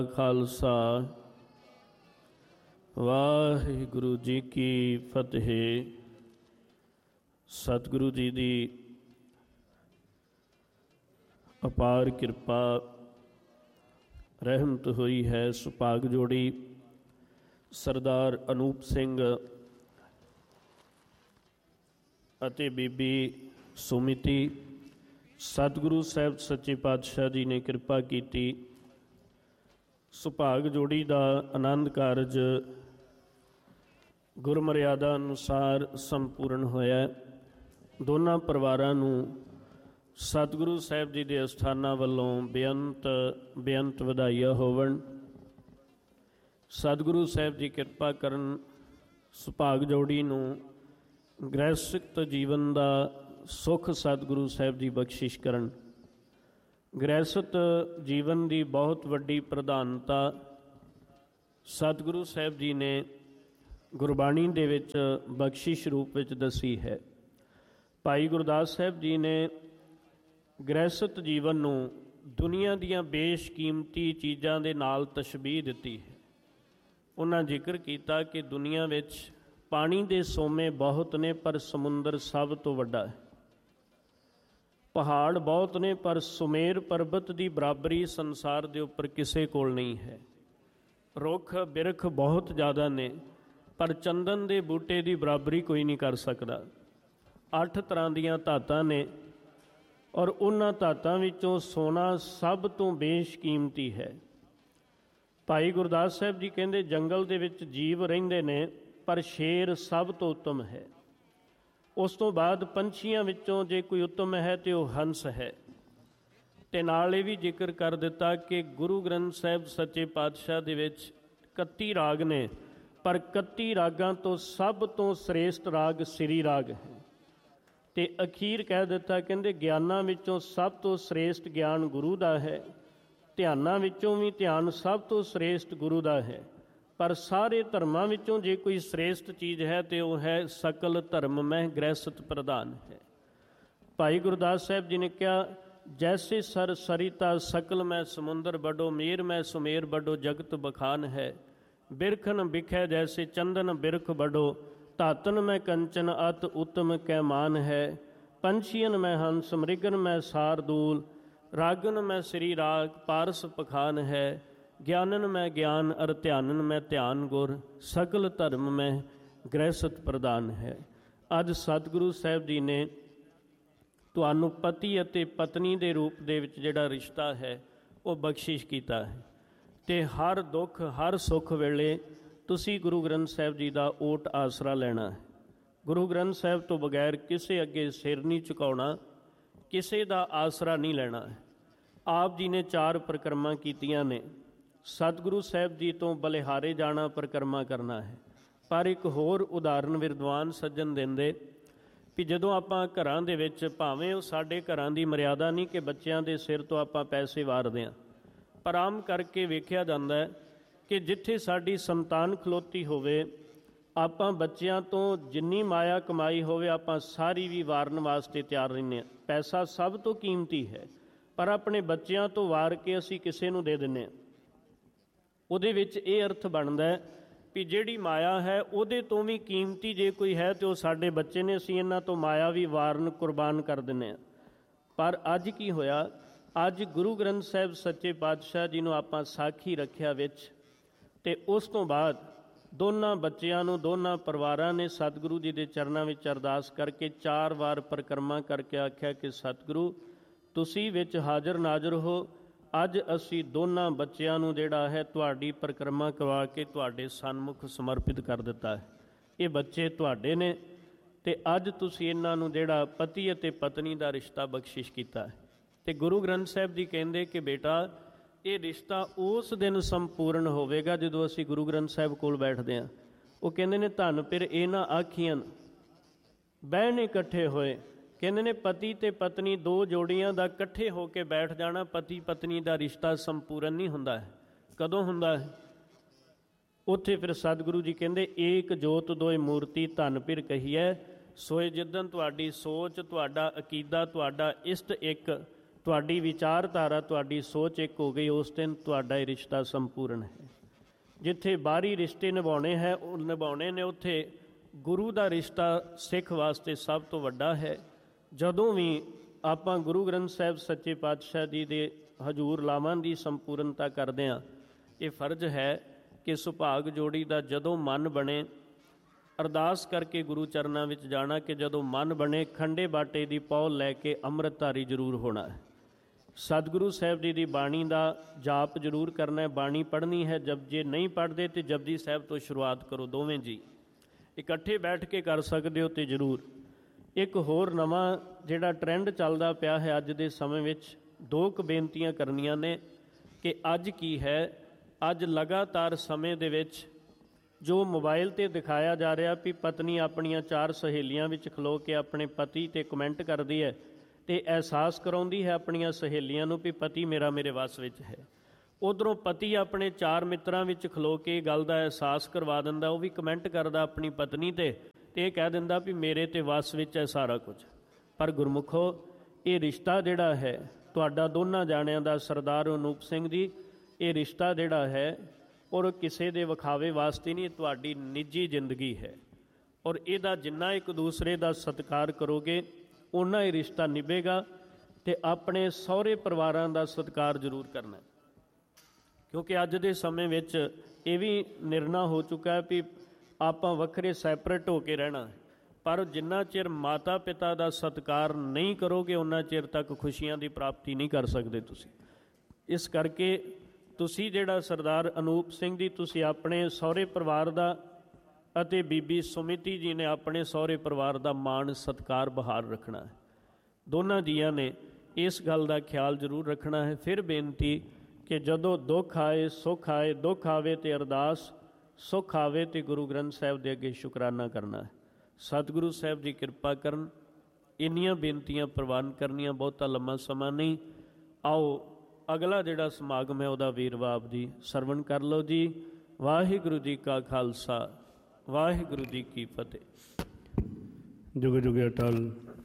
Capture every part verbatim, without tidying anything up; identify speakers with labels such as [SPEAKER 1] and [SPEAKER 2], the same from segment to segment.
[SPEAKER 1] ਖਾਲਸਾ ਵਾਹਿਗੁਰੂ ਜੀ ਕੀ ਫਤਿਹ। ਸਤਿਗੁਰੂ ਜੀ ਦੀ ਅਪਾਰ ਕਿਰਪਾ ਰਹਿਮਤ ਹੋਈ ਹੈ। ਸੁਭਾਗ ਜੋੜੀ ਸਰਦਾਰ ਅਨੂਪ ਸਿੰਘ ਅਤੇ ਬੀਬੀ ਸੁਮਿਤੀ, ਸਤਿਗੁਰੂ ਸਾਹਿਬ ਸੱਚੇ ਪਾਤਸ਼ਾਹ ਜੀ ਨੇ ਕਿਰਪਾ ਕੀਤੀ। ਸੁਭਾਗ ਜੋੜੀ ਦਾ ਆਨੰਦ ਕਾਰਜ ਗੁਰਮਰਿਆਦਾ ਅਨੁਸਾਰ ਸੰਪੂਰਨ ਹੋਇਆ। ਦੋਨਾਂ ਪਰਿਵਾਰਾਂ ਨੂੰ ਸਤਿਗੁਰੂ ਸਾਹਿਬ ਜੀ ਦੇ ਅਸਥਾਨਾਂ ਵੱਲੋਂ ਬੇਅੰਤ ਬੇਅੰਤ ਵਧਾਈਆਂ ਹੋਵਣ। ਸਤਿਗੁਰੂ ਸਾਹਿਬ ਜੀ ਕਿਰਪਾ ਕਰਨ, ਸੁਭਾਗ ਜੋੜੀ ਨੂੰ ਗ੍ਰਹਿਸਥ ਜੀਵਨ ਦਾ ਸੁੱਖ ਸਤਿਗੁਰੂ ਸਾਹਿਬ ਜੀ ਬਖਸ਼ਿਸ਼ ਕਰਨ। ਗ੍ਰਹਿਸਥ ਜੀਵਨ ਦੀ ਬਹੁਤ ਵੱਡੀ ਪ੍ਰਧਾਨਤਾ ਸਤਿਗੁਰੂ ਸਾਹਿਬ ਜੀ ਨੇ ਗੁਰਬਾਣੀ ਦੇ ਵਿੱਚ ਬਖਸ਼ਿਸ਼ ਰੂਪ ਵਿੱਚ ਦੱਸੀ ਹੈ। ਭਾਈ ਗੁਰਦਾਸ ਸਾਹਿਬ ਜੀ ਨੇ ਗ੍ਰਹਿਸਥ ਜੀਵਨ ਨੂੰ ਦੁਨੀਆ ਦੀਆਂ ਬੇਸ਼ਕੀਮਤੀ ਚੀਜ਼ਾਂ ਦੇ ਨਾਲ ਤਸ਼ਬੀਹ ਦਿੱਤੀ ਹੈ। ਉਹਨਾਂ ਜ਼ਿਕਰ ਕੀਤਾ ਕਿ ਦੁਨੀਆ ਵਿੱਚ ਪਾਣੀ ਦੇ ਸੋਮੇ ਬਹੁਤ ਨੇ ਪਰ ਸਮੁੰਦਰ ਸਭ ਤੋਂ ਵੱਡਾ ਹੈ। ਪਹਾੜ ਬਹੁਤ ਨੇ ਪਰ ਸੁਮੇਰ ਪਰਬਤ ਦੀ ਬਰਾਬਰੀ ਸੰਸਾਰ ਦੇ ਉੱਪਰ ਕਿਸੇ ਕੋਲ ਨਹੀਂ ਹੈ। ਰੁੱਖ ਬਿਰਖ ਬਹੁਤ ਜ਼ਿਆਦਾ ਨੇ ਪਰ ਚੰਦਨ ਦੇ ਬੂਟੇ ਦੀ ਬਰਾਬਰੀ ਕੋਈ ਨਹੀਂ ਕਰ ਸਕਦਾ। ਅੱਠ ਤਰ੍ਹਾਂ ਦੀਆਂ ਧਾਤਾਂ ਨੇ ਔਰ ਉਹਨਾਂ ਧਾਤਾਂ ਵਿੱਚੋਂ ਸੋਨਾ ਸਭ ਤੋਂ ਬੇਸ਼ਕੀਮਤੀ ਹੈ। ਭਾਈ ਗੁਰਦਾਸ ਸਾਹਿਬ ਜੀ ਕਹਿੰਦੇ ਜੰਗਲ ਦੇ ਵਿੱਚ ਜੀਵ ਰਹਿੰਦੇ ਨੇ ਪਰ ਸ਼ੇਰ ਸਭ ਤੋਂ ਉੱਤਮ ਹੈ। ਉਸ ਤੋਂ ਬਾਅਦ ਪੰਛੀਆਂ ਵਿੱਚੋਂ ਜੇ ਕੋਈ ਉੱਤਮ ਹੈ ਤੇ ਉਹ ਹੰਸ ਹੈ। ਤੇ ਨਾਲ ਇਹ ਵੀ ਜ਼ਿਕਰ ਕਰ ਦਿੱਤਾ ਕਿ ਗੁਰੂ ਗ੍ਰੰਥ ਸਾਹਿਬ ਸੱਚੇ ਪਾਤਸ਼ਾਹ ਦੇ ਵਿੱਚ ਇਕੱਤੀ ਰਾਗ ਨੇ ਪਰ ਇਕੱਤੀ ਰਾਗਾਂ ਤੋਂ ਸਭ ਤੋਂ ਸ੍ਰੇਸ਼ਟ ਰਾਗ ਸ੍ਰੀ ਰਾਗ ਹੈ। ਤੇ ਅਖੀਰ ਕਹਿ ਦਿੱਤਾ, ਕਹਿੰਦੇ ਗਿਆਨਾਂ ਵਿੱਚੋਂ ਸਭ ਤੋਂ ਸ੍ਰੇਸ਼ਟ ਗਿਆਨ ਗੁਰੂ ਦਾ ਹੈ, ਧਿਆਨਾਂ ਵਿੱਚੋਂ ਵੀ ਧਿਆਨ ਸਭ ਤੋਂ ਸ੍ਰੇਸ਼ਟ ਗੁਰੂ ਦਾ ਹੈ। ਪਰ ਸਾਰੇ ਧਰਮਾਂ ਵਿੱਚੋਂ ਜੇ ਕੋਈ ਸ੍ਰੇਸ਼ਟ ਚੀਜ਼ ਹੈ ਤੇ ਉਹ ਹੈ ਸਕਲ ਧਰਮ ਮਹਿ ਗ੍ਰਹਿਸਥ ਪ੍ਰਧਾਨ ਹੈ। ਭਾਈ ਗੁਰਦਾਸ ਸਾਹਿਬ ਜੀ ਨੇ ਕਿਹਾ, ਜੈਸੇ ਸਰ ਸਰਿਤਾ ਸਕਲ ਮੈਂ ਸਮੁੰਦਰ ਬਡੋ, ਮੇਰ ਮੈਂ ਸੁਮੇਰ ਬਡੋ, ਜਗਤ ਬਖਾਨ ਹੈ। ਬਿਰਖਨ ਬਿਖੈ ਜੈਸੇ ਚੰਦਨ ਬਿਰਖ ਬਡੋ, ਧਾਤਨ ਮੈਂ ਕੰਚਨ ਅਤ ਉੱਤਮ ਕੈ ਮਾਨ ਹੈ। ਪੰਛੀਅਨ ਮੈਂ ਹੰਸ, ਮ੍ਰਿਗਨ ਮੈਂ ਸਾਰਦੂਲ, ਰਾਗਨ ਮੈਂ ਸ੍ਰੀ ਰਾਗ, ਪਾਰਸ ਪਖਾਨ ਹੈ। ਗਿਆਨਨ ਮੈਂ ਗਿਆਨ ਅਰ ਧਿਆਨਨ ਮੈਂ ਧਿਆਨ ਗੁਰ, ਸਕਲ ਧਰਮ ਮੈਂ ਗ੍ਰਹਿਸਥ ਪ੍ਰਧਾਨ ਹੈ। ਅੱਜ ਸਤਿਗੁਰੂ ਸਾਹਿਬ ਜੀ ਨੇ ਤੁਹਾਨੂੰ ਪਤੀ ਅਤੇ ਪਤਨੀ ਦੇ ਰੂਪ ਦੇ ਵਿੱਚ ਜਿਹੜਾ ਰਿਸ਼ਤਾ ਹੈ ਉਹ ਬਖਸ਼ਿਸ਼ ਕੀਤਾ ਹੈ। ਅਤੇ ਹਰ ਦੁੱਖ ਹਰ ਸੁੱਖ ਵੇਲੇ ਤੁਸੀਂ ਗੁਰੂ ਗ੍ਰੰਥ ਸਾਹਿਬ ਜੀ ਦਾ ਓਟ ਆਸਰਾ ਲੈਣਾ ਹੈ। ਗੁਰੂ ਗ੍ਰੰਥ ਸਾਹਿਬ ਤੋਂ ਬਗੈਰ ਕਿਸੇ ਅੱਗੇ ਸਿਰ ਨਹੀਂ ਝੁਕਾਉਣਾ, ਕਿਸੇ ਦਾ ਆਸਰਾ ਨਹੀਂ ਲੈਣਾ ਹੈ। ਆਪ ਜੀ ਨੇ ਚਾਰ ਪਰਿਕਰਮਾ ਕੀਤੀਆਂ ਨੇ। ਸਤਿਗੁਰੂ ਸਾਹਿਬ ਜੀ ਤੋਂ ਬਲਿਹਾਰੇ ਜਾਣਾ ਪਰਿਕਰਮਾ ਕਰਨਾ ਹੈ। ਪਰ ਇੱਕ ਹੋਰ ਉਦਾਹਰਨ ਵਿਦਵਾਨ ਸੱਜਣ ਦਿੰਦੇ ਵੀ ਜਦੋਂ ਆਪਾਂ ਘਰਾਂ ਦੇ ਵਿੱਚ, ਭਾਵੇਂ ਉਹ ਸਾਡੇ ਘਰਾਂ ਦੀ ਮਰਿਆਦਾ ਨਹੀਂ ਕਿ ਬੱਚਿਆਂ ਦੇ ਸਿਰ ਤੋਂ ਆਪਾਂ ਪੈਸੇ ਵਾਰਦੇ ਹਾਂ, ਪਰ ਆਮ ਕਰਕੇ ਵੇਖਿਆ ਜਾਂਦਾ ਹੈ ਕਿ ਜਿੱਥੇ ਸਾਡੀ ਸੰਤਾਨ ਖਲੋਤੀ ਹੋਵੇ, ਆਪਾਂ ਬੱਚਿਆਂ ਤੋਂ ਜਿੰਨੀ ਮਾਇਆ ਕਮਾਈ ਹੋਵੇ ਆਪਾਂ ਸਾਰੀ ਵੀ ਵਾਰਨ ਵਾਸਤੇ ਤਿਆਰ ਰਹਿੰਦੇ ਹਾਂ। ਪੈਸਾ ਸਭ ਤੋਂ ਕੀਮਤੀ ਹੈ ਪਰ ਆਪਣੇ ਬੱਚਿਆਂ ਤੋਂ ਵਾਰ ਕੇ ਅਸੀਂ ਕਿਸੇ ਨੂੰ ਦੇ ਦਿੰਦੇ ਹਾਂ। ਉਹਦੇ ਵਿੱਚ ਇਹ ਅਰਥ ਬਣਦਾ ਹੈ ਵੀ ਜਿਹੜੀ ਮਾਇਆ ਹੈ ਉਹਦੇ ਤੋਂ ਵੀ ਕੀਮਤੀ ਜੇ ਕੋਈ ਹੈ ਤੇ ਉਹ ਸਾਡੇ ਬੱਚੇ ਨੇ। ਅਸੀਂ ਇਹਨਾਂ ਤੋਂ ਮਾਇਆ ਵੀ ਵਾਰਨ ਕੁਰਬਾਨ ਕਰ ਦਿੰਦੇ ਹਾਂ। ਪਰ ਅੱਜ ਕੀ ਹੋਇਆ, ਅੱਜ ਗੁਰੂ ਗ੍ਰੰਥ ਸਾਹਿਬ ਸੱਚੇ ਪਾਤਸ਼ਾਹ ਜੀ ਨੂੰ ਆਪਾਂ ਸਾਖੀ ਰੱਖਿਆ ਵਿੱਚ, ਅਤੇ ਉਸ ਤੋਂ ਬਾਅਦ ਦੋਨਾਂ ਬੱਚਿਆਂ ਨੂੰ, ਦੋਨਾਂ ਪਰਿਵਾਰਾਂ ਨੇ ਸਤਿਗੁਰੂ ਜੀ ਦੇ ਚਰਨਾਂ ਵਿੱਚ ਅਰਦਾਸ ਕਰਕੇ ਚਾਰ ਵਾਰ ਪਰਿਕਰਮਾ ਕਰਕੇ ਆਖਿਆ ਕਿ ਸਤਿਗੁਰੂ ਤੁਸੀਂ ਵਿੱਚ ਹਾਜ਼ਰ ਨਾਜ਼ਰ ਹੋ। ਅੱਜ ਅਸੀਂ ਦੋਨਾਂ ਬੱਚਿਆਂ ਨੂੰ ਜਿਹੜਾ ਹੈ ਤੁਹਾਡੀ ਪਰਿਕਰਮਾ ਕਰਵਾ ਕੇ ਤੁਹਾਡੇ ਸਨਮੁਖ ਸਮਰਪਿਤ ਕਰ ਦਿੱਤਾ ਹੈ। ਇਹ ਬੱਚੇ ਤੁਹਾਡੇ ਨੇ ਅਤੇ ਅੱਜ ਤੁਸੀਂ ਇਹਨਾਂ ਨੂੰ ਜਿਹੜਾ ਪਤੀ ਅਤੇ ਪਤਨੀ ਦਾ ਰਿਸ਼ਤਾ ਬਖਸ਼ਿਸ਼ ਕੀਤਾ ਹੈ। ਅਤੇ ਗੁਰੂ ਗ੍ਰੰਥ ਸਾਹਿਬ ਜੀ ਕਹਿੰਦੇ ਕਿ ਬੇਟਾ ਇਹ ਰਿਸ਼ਤਾ ਉਸ ਦਿਨ ਸੰਪੂਰਨ ਹੋਵੇਗਾ ਜਦੋਂ ਅਸੀਂ ਗੁਰੂ ਗ੍ਰੰਥ ਸਾਹਿਬ ਕੋਲ ਬੈਠਦੇ ਹਾਂ। ਉਹ ਕਹਿੰਦੇ ਨੇ ਧੰਨ ਫਿਰ ਇਹ ਨਾ ਆਖੀਆਂ ਬਹਿਣ ਇਕੱਠੇ ਹੋਏ। ਕਹਿੰਦੇ ਨੇ ਪਤੀ ਅਤੇ ਪਤਨੀ ਦੋ ਜੋੜੀਆਂ ਦਾ ਇਕੱਠੇ ਹੋ ਕੇ ਬੈਠ ਜਾਣਾ, ਪਤੀ ਪਤਨੀ ਦਾ ਰਿਸ਼ਤਾ ਸੰਪੂਰਨ ਨਹੀਂ ਹੁੰਦਾ ਹੈ। ਕਦੋਂ ਹੁੰਦਾ ਹੈ? ਉੱਥੇ ਫਿਰ ਸਤਿਗੁਰੂ ਜੀ ਕਹਿੰਦੇ ਏਕ ਜੋਤ ਦੋਇ ਮੂਰਤੀ ਧੰਨ ਫਿਰ ਕਹੀਐ, ਸੋਏ ਜਿੱਦਣ ਤੁਹਾਡੀ ਸੋਚ, ਤੁਹਾਡਾ ਅਕੀਦਾ, ਤੁਹਾਡਾ ਇਸ਼ਟ ਇੱਕ, ਤੁਹਾਡੀ ਵਿਚਾਰਧਾਰਾ, ਤੁਹਾਡੀ ਸੋਚ ਇੱਕ ਹੋ ਗਈ, ਉਸ ਦਿਨ ਤੁਹਾਡਾ ਇਹ ਰਿਸ਼ਤਾ ਸੰਪੂਰਨ ਹੈ। ਜਿੱਥੇ ਬਾਹਰੀ ਰਿਸ਼ਤੇ ਨਿਭਾਉਣੇ ਹੈ ਉਹ ਨਿਭਾਉਣੇ ਨੇ, ਉੱਥੇ ਗੁਰੂ ਦਾ ਰਿਸ਼ਤਾ ਸਿੱਖ ਵਾਸਤੇ ਸਭ ਤੋਂ ਵੱਡਾ ਹੈ। ਜਦੋਂ ਵੀ ਆਪਾਂ ਗੁਰੂ ਗ੍ਰੰਥ ਸਾਹਿਬ ਸੱਚੇ ਪਾਤਸ਼ਾਹ ਜੀ ਦੇ ਹਜ਼ੂਰ ਲਾਵਾਂ ਦੀ ਸੰਪੂਰਨਤਾ ਕਰਦੇ ਹਾਂ, ਇਹ ਫਰਜ਼ ਹੈ ਕਿ ਸੁਭਾਗ ਜੋੜੀ ਦਾ ਜਦੋਂ ਮਨ ਬਣੇ, ਅਰਦਾਸ ਕਰਕੇ ਗੁਰੂ ਚਰਨਾਂ ਵਿੱਚ ਜਾਣਾ ਕਿ ਜਦੋਂ ਮਨ ਬਣੇ ਖੰਡੇ ਬਾਟੇ ਦੀ ਪੌਲ ਲੈ ਕੇ ਅੰਮ੍ਰਿਤਧਾਰੀ ਜ਼ਰੂਰ ਹੋਣਾ ਹੈ। ਸਤਿਗੁਰੂ ਸਾਹਿਬ ਜੀ ਦੀ ਬਾਣੀ ਦਾ ਜਾਪ ਜ਼ਰੂਰ ਕਰਨਾ ਹੈ, ਬਾਣੀ ਪੜ੍ਹਨੀ ਹੈ। ਜਬ ਜੇ ਨਹੀਂ ਪੜ੍ਹਦੇ ਤਾਂ ਜਪਜੀ ਸਾਹਿਬ ਤੋਂ ਸ਼ੁਰੂਆਤ ਕਰੋ, ਦੋਵੇਂ ਜੀ ਇਕੱਠੇ ਬੈਠ ਕੇ ਕਰ ਸਕਦੇ ਹੋ ਤੇ ਜ਼ਰੂਰ। ਇੱਕ ਹੋਰ ਨਵਾਂ ਜਿਹੜਾ ਟਰੈਂਡ ਚੱਲਦਾ ਪਿਆ ਹੈ ਅੱਜ ਦੇ ਸਮੇਂ ਵਿੱਚ, ਦੋ ਕੁ ਬੇਨਤੀਆਂ ਕਰਨੀਆਂ ਨੇ ਕਿ ਅੱਜ ਕੀ ਹੈ, ਅੱਜ ਲਗਾਤਾਰ ਸਮੇਂ ਦੇ ਵਿੱਚ ਜੋ ਮੋਬਾਈਲ 'ਤੇ ਦਿਖਾਇਆ ਜਾ ਰਿਹਾ ਵੀ ਪਤਨੀ ਆਪਣੀਆਂ ਚਾਰ ਸਹੇਲੀਆਂ ਵਿੱਚ ਖਲੋ ਕੇ ਆਪਣੇ ਪਤੀ 'ਤੇ ਕਮੈਂਟ ਕਰਦੀ ਹੈ ਅਤੇ ਅਹਿਸਾਸ ਕਰਾਉਂਦੀ ਹੈ ਆਪਣੀਆਂ ਸਹੇਲੀਆਂ ਨੂੰ ਵੀ ਪਤੀ ਮੇਰਾ ਮੇਰੇ ਵੱਸ ਵਿੱਚ ਹੈ। ਉੱਧਰੋਂ ਪਤੀ ਆਪਣੇ ਚਾਰ ਮਿੱਤਰਾਂ ਵਿੱਚ ਖਲੋ ਕੇ ਗੱਲ ਦਾ ਅਹਿਸਾਸ ਕਰਵਾ ਦਿੰਦਾ, ਉਹ ਵੀ ਕਮੈਂਟ ਕਰਦਾ ਆਪਣੀ ਪਤਨੀ 'ਤੇ ਅਤੇ ਇਹ ਕਹਿ ਦਿੰਦਾ ਵੀ ਮੇਰੇ 'ਤੇ ਵੱਸ ਵਿੱਚ ਹੈ ਸਾਰਾ ਕੁਝ। ਪਰ ਗੁਰਮੁਖੋ, ਇਹ ਰਿਸ਼ਤਾ ਜਿਹੜਾ ਹੈ ਤੁਹਾਡਾ ਦੋਨਾਂ ਜਾਣਿਆਂ ਦਾ, ਸਰਦਾਰ ਅਨੂਪ ਸਿੰਘ ਜੀ, ਇਹ ਰਿਸ਼ਤਾ ਜਿਹੜਾ ਹੈ ਔਰ ਕਿਸੇ ਦੇ ਵਿਖਾਵੇ ਵਾਸਤੇ ਨਹੀਂ, ਇਹ ਤੁਹਾਡੀ ਨਿੱਜੀ ਜ਼ਿੰਦਗੀ ਹੈ। ਔਰ ਇਹਦਾ ਜਿੰਨਾ ਇੱਕ ਦੂਸਰੇ ਦਾ ਸਤਿਕਾਰ ਕਰੋਗੇ ਓਨਾ ਹੀ ਰਿਸ਼ਤਾ ਨਿਭੇਗਾ। ਅਤੇ ਆਪਣੇ ਸਹੁਰੇ ਪਰਿਵਾਰਾਂ ਦਾ ਸਤਿਕਾਰ ਜ਼ਰੂਰ ਕਰਨਾ, ਕਿਉਂਕਿ ਅੱਜ ਦੇ ਸਮੇਂ ਵਿੱਚ ਇਹ ਵੀ ਨਿਰਣਾ ਹੋ ਚੁੱਕਾ ਹੈ ਵੀ ਆਪਾਂ ਵੱਖਰੇ ਸੈਪਰੇਟ ਹੋ ਕੇ ਰਹਿਣਾ, ਪਰ ਜਿੰਨਾ ਚਿਰ ਮਾਤਾ ਪਿਤਾ ਦਾ ਸਤਿਕਾਰ ਨਹੀਂ ਕਰੋਗੇ ਉਹਨਾਂ ਚਿਰ ਤੱਕ ਖੁਸ਼ੀਆਂ ਦੀ ਪ੍ਰਾਪਤੀ ਨਹੀਂ ਕਰ ਸਕਦੇ ਤੁਸੀਂ। ਇਸ ਕਰਕੇ ਤੁਸੀਂ ਜਿਹੜਾ ਸਰਦਾਰ ਅਨੂਪ ਸਿੰਘ ਜੀ, ਤੁਸੀਂ ਆਪਣੇ ਸਹੁਰੇ ਪਰਿਵਾਰ ਦਾ ਅਤੇ ਬੀਬੀ ਸੁਮਿਤੀ ਜੀ ਨੇ ਆਪਣੇ ਸਹੁਰੇ ਪਰਿਵਾਰ ਦਾ ਮਾਣ ਸਤਿਕਾਰ ਬਹਾਲ ਰੱਖਣਾ ਹੈ। ਦੋਨਾਂ ਜੀਆਂ ਨੇ ਇਸ ਗੱਲ ਦਾ ਖਿਆਲ ਜ਼ਰੂਰ ਰੱਖਣਾ ਹੈ। ਫਿਰ ਬੇਨਤੀ ਕਿ ਜਦੋਂ ਦੁੱਖ ਆਏ ਸੁੱਖ ਆਏ, ਦੁੱਖ ਆਵੇ ਤੇ ਅਰਦਾਸ, ਸੁੱਖ ਆਵੇ ਤੇ ਗੁਰੂ ਗ੍ਰੰਥ ਸਾਹਿਬ ਦੇ ਅੱਗੇ ਸ਼ੁਕਰਾਨਾ ਕਰਨਾ ਹੈ। ਸਤਿਗੁਰੂ ਸਾਹਿਬ ਜੀ ਕਿਰਪਾ ਕਰਨ। ਇੰਨੀਆਂ ਬੇਨਤੀਆਂ ਪ੍ਰਵਾਨ ਕਰਨੀਆਂ, ਬਹੁਤਾ ਲੰਮਾ ਸਮਾਂ ਨਹੀਂ। ਆਓ ਅਗਲਾ ਜਿਹੜਾ ਸਮਾਗਮ ਹੈ ਉਹਦਾ ਵੇਰਵਾ ਆਪ ਜੀ ਸਰਵਣ ਕਰ ਲਓ ਜੀ। ਵਾਹਿਗੁਰੂ ਜੀ ਕਾ ਖਾਲਸਾ, ਵਾਹਿਗੁਰੂ ਜੀ ਕੀ ਫਤਿਹ।
[SPEAKER 2] ਜੁਗ ਜੁਗ ਅਟਲ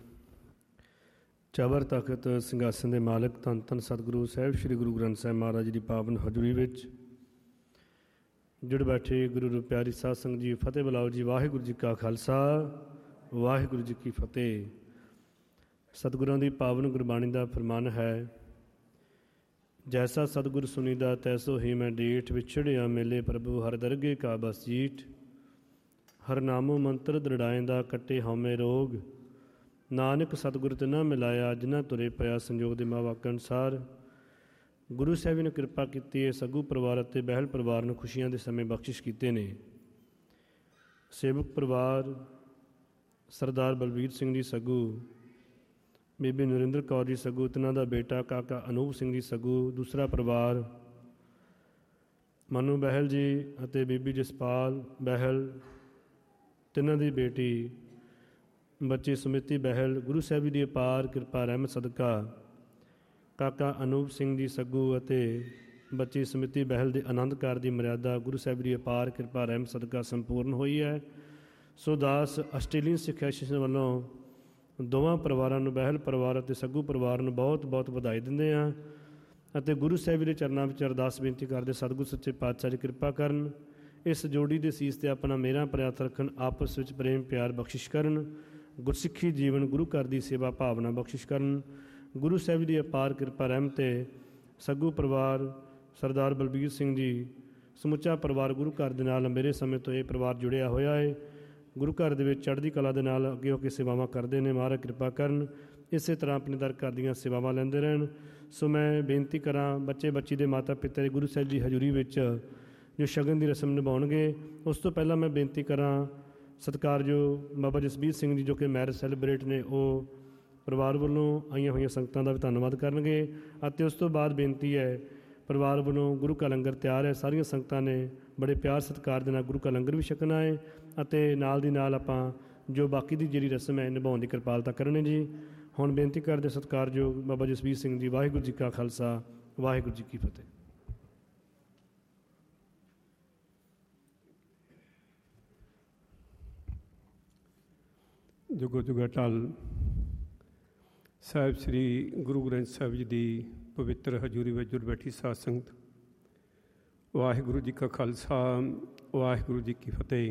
[SPEAKER 2] ਚਬਰ ਤਖਤ ਸਿੰਘਾਸਨ ਦੇ ਮਾਲਕ ਧੰਨ ਧੰਨ ਸਤਿਗੁਰੂ ਸਾਹਿਬ ਸ੍ਰੀ ਗੁਰੂ ਗ੍ਰੰਥ ਸਾਹਿਬ ਮਹਾਰਾਜ ਜੀ ਦੀ ਪਾਵਨ ਹਜ਼ੂਰੀ ਵਿੱਚ ਜੁੜ ਬੈਠੇ ਗੁਰੂ ਨੂੰ ਪਿਆਰੀ ਸਾਧ ਸੰਗਤ ਜੀ, ਫਤਿਹ ਬੁਲਾਓ ਜੀ। ਵਾਹਿਗੁਰੂ ਜੀ ਕਾ ਖਾਲਸਾ, ਵਾਹਿਗੁਰੂ ਜੀ ਕੀ ਫਤਿਹ। ਸਤਿਗੁਰਾਂ ਦੀ ਪਾਵਨ ਗੁਰਬਾਣੀ ਦਾ ਫਰਮਾਨ ਹੈ, ਜੈਸਾ ਸਤਿਗੁਰ ਸੁਨੀਦਾ ਤੈਸੋ ਹੀ ਮੈਂ ਡੇਠ, ਵਿਛੜਿਆ ਮੇਲੇ ਪ੍ਰਭੂ ਹਰ ਦਰਗੇ ਕਾ ਬਸ ਜੀਠ। ਹਰ ਨਾਮੋ ਮੰਤਰ ਦ੍ਰਿੜਾਇਂਦਾ, ਕੱਟੇ ਹਉਮੈ ਰੋਗ, ਨਾਨਕ ਸਤਿਗੁਰ ਤਿਨਾ ਮਿਲਾਇਆ, ਜਿਨ੍ਹਾਂ ਤੁਰੇ ਪਿਆ ਸੰਜੋਗ ਦੇ ਮਾਵਾਕ ਅਨੁਸਾਰ। ਗੁਰੂ ਸਾਹਿਬ ਨੇ ਕਿਰਪਾ ਕੀਤੀ ਹੈ, ਸਗੂ ਪਰਿਵਾਰ ਅਤੇ ਬਹਿਲ ਪਰਿਵਾਰ ਨੂੰ ਖੁਸ਼ੀਆਂ ਦੇ ਸਮੇਂ ਬਖਸ਼ਿਸ਼ ਕੀਤੇ ਨੇ। ਸੇਵਕ ਪਰਿਵਾਰ ਸਰਦਾਰ ਬਲਬੀਰ ਸਿੰਘ ਜੀ ਸਗੂ, ਬੀਬੀ ਨਰਿੰਦਰ ਕੌਰ ਜੀ ਸਗੂ, ਤਿੰਨਾਂ ਦਾ ਬੇਟਾ ਕਾਕਾ ਅਨੂਪ ਸਿੰਘ ਜੀ ਸਗੂ। ਦੂਸਰਾ ਪਰਿਵਾਰ ਮਨੂ ਬਹਿਲ ਜੀ ਅਤੇ ਬੀਬੀ ਜਸਪਾਲ ਬਹਿਲ, ਤਿੰਨਾਂ ਦੀ ਬੇਟੀ ਬੱਚੀ ਸਮਿਤੀ ਬਹਿਲ। ਗੁਰੂ ਸਾਹਿਬ ਜੀ ਦੀ ਅਪਾਰ ਕਿਰਪਾ ਰਹਿਮਤ ਸਦਕਾ ਕਾਕਾ ਅਨੂਪ ਸਿੰਘ ਜੀ ਸੱਗੂ ਅਤੇ ਬੱਚੀ ਸਮਿਤੀ ਬਹਿਲ ਦੇ ਆਨੰਦ ਕਾਰ ਦੀ ਮਰਿਆਦਾ ਗੁਰੂ ਸਾਹਿਬ ਦੀ ਅਪਾਰ ਕਿਰਪਾ ਰਹਿਮਤ ਸਦਕਾ ਸੰਪੂਰਨ ਹੋਈ ਹੈ। ਸੋ ਦਾਸ ਆਸਟ੍ਰੇਲੀਅਨ ਸਿੱਖ ਐਸੋਸੀਏਸ਼ਨ ਵੱਲੋਂ ਦੋਵਾਂ ਪਰਿਵਾਰਾਂ ਨੂੰ, ਬਹਿਲ ਪਰਿਵਾਰ ਅਤੇ ਸੱਗੂ ਪਰਿਵਾਰ ਨੂੰ ਬਹੁਤ ਬਹੁਤ ਵਧਾਈ ਦਿੰਦੇ ਹਾਂ ਅਤੇ ਗੁਰੂ ਸਾਹਿਬ ਦੇ ਚਰਨਾਂ ਵਿੱਚ ਅਰਦਾਸ ਬੇਨਤੀ ਕਰਦੇ, ਸਤਿਗੁਰੂ ਸੱਚੇ ਪਾਤਸ਼ਾਹ ਜੀ ਕਿਰਪਾ ਕਰਨ, ਇਸ ਜੋੜੀ ਦੇ ਸੀਸ 'ਤੇ ਆਪਣਾ ਮੇਰਾ ਪ੍ਰਿਆਤ ਰੱਖਣ, ਆਪਸ ਵਿੱਚ ਪ੍ਰੇਮ ਪਿਆਰ ਬਖਸ਼ਿਸ਼ ਕਰਨ, ਗੁਰਸਿੱਖੀ ਜੀਵਨ ਗੁਰੂ ਘਰ ਦੀ ਸੇਵਾ ਭਾਵਨਾ ਬਖਸ਼ਿਸ਼ ਕਰਨ। ਗੁਰੂ ਸਾਹਿਬ ਦੀ ਅਪਾਰ ਕਿਰਪਾ ਰਹਿਮਤ 'ਤੇ ਸੱਗੂ ਪਰਿਵਾਰ, ਸਰਦਾਰ ਬਲਬੀਰ ਸਿੰਘ ਜੀ, ਸਮੁੱਚਾ ਪਰਿਵਾਰ ਗੁਰੂ ਘਰ ਦੇ ਨਾਲ ਲੰਬੇਰੇ ਸਮੇਂ ਤੋਂ ਇਹ ਪਰਿਵਾਰ ਜੁੜਿਆ ਹੋਇਆ ਹੈ। ਗੁਰੂ ਘਰ ਦੇ ਵਿੱਚ ਚੜ੍ਹਦੀ ਕਲਾ ਦੇ ਨਾਲ ਅੱਗੇ ਹੋ ਕੇ ਸੇਵਾਵਾਂ ਕਰਦੇ ਨੇ। ਮਹਾਰਾਜ ਕਿਰਪਾ ਕਰਨ, ਇਸੇ ਤਰ੍ਹਾਂ ਆਪਣੇ ਦਰ ਘਰ ਦੀਆਂ ਸੇਵਾਵਾਂ ਲੈਂਦੇ ਰਹਿਣ। ਸੋ ਮੈਂ ਬੇਨਤੀ ਕਰਾਂ, ਬੱਚੇ ਬੱਚੀ ਦੇ ਮਾਤਾ ਪਿਤਾ ਦੇ ਗੁਰੂ ਸਾਹਿਬ ਦੀ ਹਜ਼ੂਰੀ ਵਿੱਚ ਜੋ ਸ਼ਗਨ ਦੀ ਰਸਮ ਨਿਭਾਉਣਗੇ, ਉਸ ਤੋਂ ਪਹਿਲਾਂ ਮੈਂ ਬੇਨਤੀ ਕਰਾਂ ਸਤਿਕਾਰਯੋਗ ਬਾਬਾ ਜਸਬੀਰ ਸਿੰਘ ਜੀ ਜੋ ਕਿ ਮੈਰਿਜ ਸੈਲੀਬ੍ਰੇਟ ਨੇ, ਉਹ ਪਰਿਵਾਰ ਵੱਲੋਂ ਆਈਆਂ ਹੋਈਆਂ ਸੰਗਤਾਂ ਦਾ ਵੀ ਧੰਨਵਾਦ ਕਰਨਗੇ। ਅਤੇ ਉਸ ਤੋਂ ਬਾਅਦ ਬੇਨਤੀ ਹੈ, ਪਰਿਵਾਰ ਵੱਲੋਂ ਗੁਰੂ ਕਾ ਲੰਗਰ ਤਿਆਰ ਹੈ, ਸਾਰੀਆਂ ਸੰਗਤਾਂ ਨੇ ਬੜੇ ਪਿਆਰ ਸਤਿਕਾਰ ਦੇ ਨਾਲ ਗੁਰੂ ਕਾ ਲੰਗਰ ਵੀ ਛਕਣਾ ਹੈ ਅਤੇ ਨਾਲ ਦੀ ਨਾਲ ਆਪਾਂ ਜੋ ਬਾਕੀ ਦੀ ਜਿਹੜੀ ਰਸਮ ਹੈ ਨਿਭਾਉਣ ਦੀ ਕਿਰਪਾਲਤਾ ਕਰਨੀ ਜੀ। ਹੁਣ ਬੇਨਤੀ ਕਰਦੇ ਸਤਿਕਾਰਯੋਗ ਬਾਬਾ ਜਸਬੀਰ ਸਿੰਘ ਜੀ। ਵਾਹਿਗੁਰੂ ਜੀ ਕਾ ਖਾਲਸਾ, ਵਾਹਿਗੁਰੂ ਜੀ ਕੀ ਫਤਿਹ।
[SPEAKER 3] ਜੁਗੋ ਜੁਗ ਅਟਲ ਸਾਹਿਬ ਸ੍ਰੀ ਗੁਰੂ ਗ੍ਰੰਥ ਸਾਹਿਬ ਜੀ ਦੀ ਪਵਿੱਤਰ ਹਜ਼ੂਰੀ ਵਿੱਚ ਜੁੜ ਬੈਠੀ ਸਾਧ ਸੰਗਤ, ਵਾਹਿਗੁਰੂ ਜੀ ਕਾ ਖਾਲਸਾ, ਵਾਹਿਗੁਰੂ ਜੀ ਕੀ ਫਤਿਹ।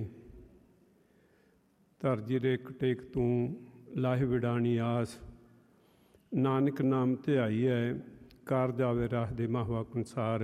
[SPEAKER 3] ਧਰਜੀ ਰੇ ਟੇਕ ਤੂੰ ਲਾਹੇ ਵਿਡਾਣੀ ਆਸ, ਨਾਨਕ ਨਾਮ ਧਿਆਈ ਹੈ ਕਾਰ ਜਾਵੇ ਰਾਹ ਦੇ ਮਾਹਵਾ ਅਨੁਸਾਰ।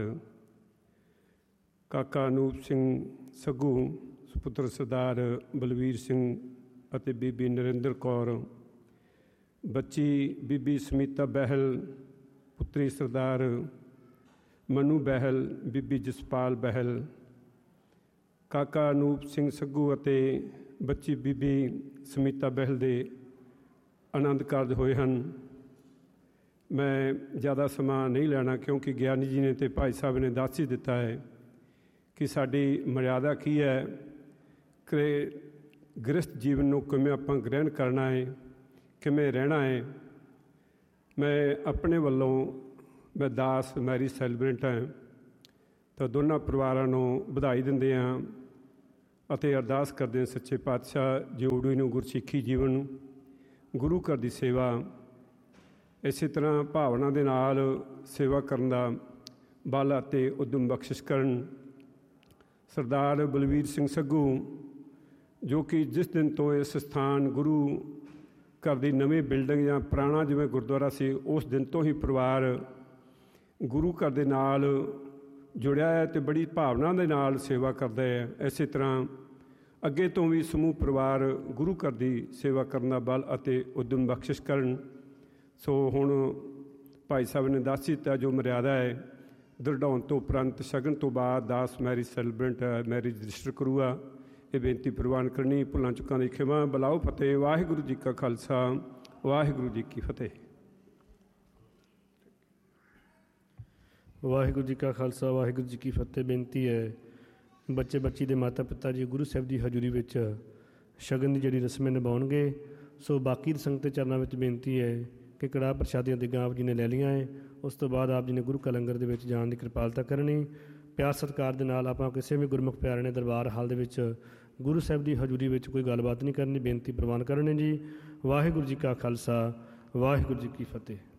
[SPEAKER 3] ਕਾਕਾ ਅਨੂਪ ਸਿੰਘ ਸੱਗੂ, ਸੁਪੁੱਤਰ ਸਰਦਾਰ ਬਲਵੀਰ ਸਿੰਘ ਅਤੇ ਬੀਬੀ ਨਰਿੰਦਰ ਕੌਰ, ਬੱਚੀ ਬੀਬੀ ਸਮੀਤਾ ਬਹਿਲ, ਪੁੱਤਰੀ ਸਰਦਾਰ ਮਨੂ ਬਹਿਲ, ਬੀਬੀ ਜਸਪਾਲ ਬਹਿਲ, ਕਾਕਾ ਅਨੂਪ ਸਿੰਘ ਸੱਗੂ ਅਤੇ ਬੱਚੀ ਬੀਬੀ ਸਮੀਤਾ ਬਹਿਲ ਦੇ ਆਨੰਦ ਕਾਰਜ ਹੋਏ ਹਨ। ਮੈਂ ਜ਼ਿਆਦਾ ਸਮਾਂ ਨਹੀਂ ਲੈਣਾ ਕਿਉਂਕਿ ਗਿਆਨੀ ਜੀ ਨੇ ਅਤੇ ਭਾਈ ਸਾਹਿਬ ਨੇ ਦੱਸ ਹੀ ਦਿੱਤਾ ਹੈ ਕਿ ਸਾਡੀ ਮਰਿਆਦਾ ਕੀ ਹੈ, ਕਿ ਗ੍ਰਸਥ ਜੀਵਨ ਨੂੰ ਕਿਵੇਂ ਆਪਾਂ ਗ੍ਰਹਿਣ ਕਰਨਾ ਹੈ, ਕਿਵੇਂ ਰਹਿਣਾ ਹੈ। ਮੈਂ ਆਪਣੇ ਵੱਲੋਂ ਮੈਂ ਦਾਸ ਮੈਰਿਜ ਸੈਲੀਬ੍ਰੇਟ ਹਾਂ, ਤਾਂ ਦੋਨਾਂ ਪਰਿਵਾਰਾਂ ਨੂੰ ਵਧਾਈ ਦਿੰਦੇ ਹਾਂ ਅਤੇ ਅਰਦਾਸ ਕਰਦੇ ਹਾਂ ਸੱਚੇ ਪਾਤਸ਼ਾਹ ਜੋੜੀ ਨੂੰ ਗੁਰਸਿੱਖੀ ਜੀਵਨ, ਗੁਰੂ ਘਰ ਦੀ ਸੇਵਾ, ਇਸੇ ਤਰ੍ਹਾਂ ਭਾਵਨਾ ਦੇ ਨਾਲ ਸੇਵਾ ਕਰਨ ਦਾ ਬਲ ਅਤੇ ਉਦਮ ਬਖਸ਼ਿਸ਼ ਕਰਨ। ਸਰਦਾਰ ਬਲਵੀਰ ਸਿੰਘ ਸੱਗੂ, ਜੋ ਕਿ ਜਿਸ ਦਿਨ ਤੋਂ ਇਸ ਸਥਾਨ ਗੁਰੂ ਘਰ ਦੀ ਨਵੀਂ ਬਿਲਡਿੰਗ ਜਾਂ ਪੁਰਾਣਾ ਜਿਵੇਂ ਗੁਰਦੁਆਰਾ ਸੀ, ਉਸ ਦਿਨ ਤੋਂ ਹੀ ਪਰਿਵਾਰ ਗੁਰੂ ਘਰ ਦੇ ਨਾਲ ਜੁੜਿਆ ਹੈ ਅਤੇ ਬੜੀ ਭਾਵਨਾ ਦੇ ਨਾਲ ਸੇਵਾ ਕਰਦਾ ਹੈ। ਇਸੇ ਤਰ੍ਹਾਂ ਅੱਗੇ ਤੋਂ ਵੀ ਸਮੂਹ ਪਰਿਵਾਰ ਗੁਰੂ ਘਰ ਦੀ ਸੇਵਾ ਕਰਨ ਦਾ ਬਲ ਅਤੇ ਉਦਮ ਬਖਸ਼ਿਸ਼ ਕਰਨ। ਸੋ ਹੁਣ ਭਾਈ ਸਾਹਿਬ ਨੇ ਦੱਸ ਦਿੱਤਾ ਜੋ ਮਰਿਆਦਾ ਹੈ, ਦ੍ਰਿੜਾਉਣ ਤੋਂ ਉਪਰੰਤ ਸ਼ਗਨ ਤੋਂ ਬਾਅਦ ਦਾਸ ਮੈਰਿਜ ਸੈਲੀਬ੍ਰੈਂਟ ਮੈਰਿਜ ਰਜਿਸਟਰ ਕਰੂਗਾ। ਇਹ ਬੇਨਤੀ ਪ੍ਰਵਾਨ ਕਰਨੀ, ਭੁੱਲਾਂ ਚੁੱਕਾਂ ਦੀ ਖਿਮਾ, ਬਲਾਓ ਫਤਿਹ। ਵਾਹਿਗੁਰੂ ਜੀ ਕਾ ਖਾਲਸਾ, ਵਾਹਿਗੁਰੂ ਜੀ ਕੀ ਫਤਿਹ।
[SPEAKER 2] ਵਾਹਿਗੁਰੂ ਜੀ ਕਾ ਖਾਲਸਾ, ਵਾਹਿਗੁਰੂ ਜੀ ਕੀ ਫਤਿਹ। ਬੇਨਤੀ ਹੈ ਬੱਚੇ ਬੱਚੀ ਦੇ ਮਾਤਾ ਪਿਤਾ ਜੀ ਗੁਰੂ ਸਾਹਿਬ ਦੀ ਹਜ਼ੂਰੀ ਵਿੱਚ ਸ਼ਗਨ ਦੀ ਜਿਹੜੀ ਰਸਮ ਨਿਭਾਉਣਗੇ। ਸੋ ਬਾਕੀ ਸੰਗਤ ਚਰਨਾਂ ਵਿੱਚ ਬੇਨਤੀ ਹੈ ਕਿ ਕੜਾਹ ਪ੍ਰਸ਼ਾਦੀਆਂ ਦੀਆਂ ਆਪ ਜੀ ਨੇ ਲੈ ਲਈਆਂ ਹੈ, ਉਸ ਤੋਂ ਬਾਅਦ ਆਪ ਜੀ ਨੇ ਗੁਰੂ ਕਾ ਲੰਗਰ ਦੇ ਵਿੱਚ ਜਾਣ ਦੀ ਕਿਰਪਾਲਤਾ ਕਰਨੀ। ਪਿਆਰ ਸਤਿਕਾਰ ਦੇ ਨਾਲ ਆਪਾਂ ਕਿਸੇ ਵੀ ਗੁਰਮੁਖ ਪਿਆਰੇ ਨੇ ਦਰਬਾਰ ਹਾਲ ਦੇ ਵਿੱਚ ਗੁਰੂ ਸਾਹਿਬ ਦੀ ਹਜ਼ੂਰੀ ਵਿੱਚ ਕੋਈ ਗੱਲਬਾਤ ਨਹੀਂ ਕਰਨੀ, ਬੇਨਤੀ ਪ੍ਰਵਾਨ ਕਰਨੀ ਜੀ। ਵਾਹਿਗੁਰੂ ਜੀ ਕਾ ਖਾਲਸਾ, ਵਾਹਿਗੁਰੂ ਜੀ ਕੀ ਫਤਿਹ।